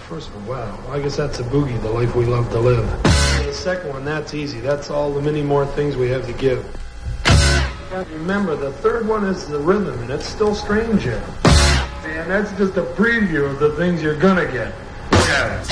First one, wow. Well, I guess that's a boogie, the life we love to live. And the second one, that's easy. That's all the many more things we have to give. Remember, the third one is the rhythm, and it's still strange yet. And that's just a preview of the things you're gonna get. Yeah.